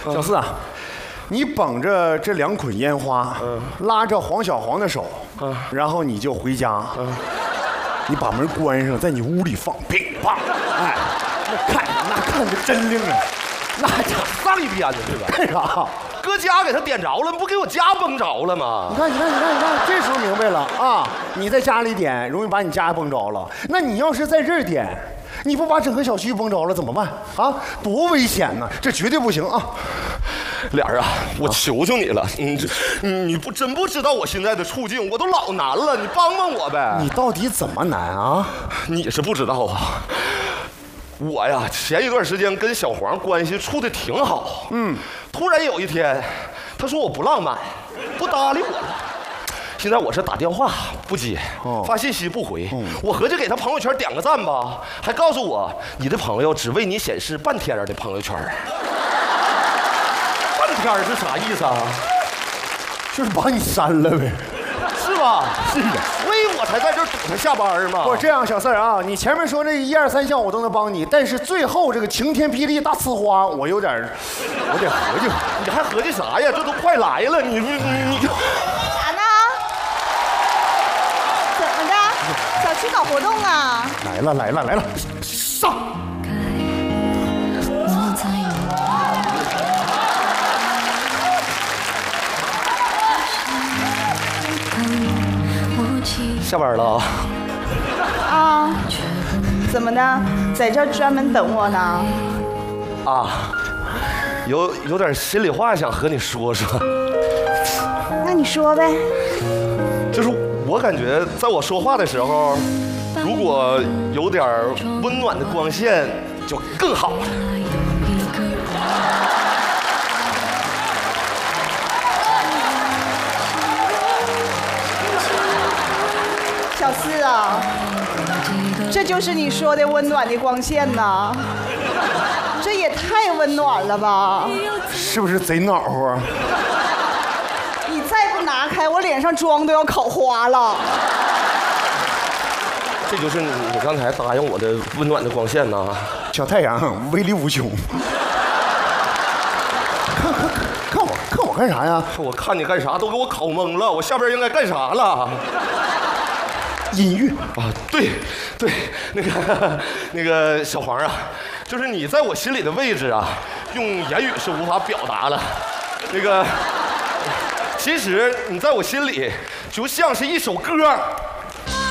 小四啊，你绑着这2捆烟花，拉着黄小黄的手，然后你就回家，你把门关上，在你屋里放，乒乓，哎，那看着真灵啊， 那家上一边的是吧？ 干啥？ 搁家给他点着了，不给我家崩着了吗？ 你看，这时候明白了啊！你在家里点，容易把你家崩着了。那你要是在这儿点，你不把整个小区崩着了怎么办啊？多危险呢！这绝对不行啊！ 脸儿啊，我求求你了，你真不知道我现在的处境，我都老难了，你帮帮我呗！ 你到底怎么难啊？ 你是不知道啊。我呀，前一段时间跟小黄关系处得挺好，突然有一天，他说我不浪漫，不搭理我了。现在我是打电话不接，发信息不回，我合计给他朋友圈点个赞吧，还告诉我你的朋友只为你显示半天的朋友圈。半天是啥意思啊？ 就是把你删了呗。 是吧？ 是的， 所以我才在这儿等他下班嘛。 不这样，小四儿啊，你前面说这1、2、3项我都能帮你，但是最后这个晴天霹雳大呲花，我得合计。 你还合计啥呀？这都快来了，你啥呢？怎么的？小区搞活动啊？ 来了，上！ 下班了啊？怎么的？在这儿专门等我呢？ 啊，有点心里话想和你说说。 那你说呗。 就是我感觉，在我说话的时候，如果有点温暖的光线，就更好了。 小四啊，这就是你说的温暖的光线呐？这也太温暖了吧？ 是不是贼暖和啊？ 你再不拿开，我脸上妆都要烤花了。 这就是你刚才答应我的温暖的光线呐。 小太阳威力无穷。看我干啥呀？ 我看你干啥都给我烤懵了，我下边应该干啥了？ 音乐啊，对，那个小黄啊，就是你在我心里的位置啊，用言语是无法表达了。那个，其实你在我心里就像是一首歌，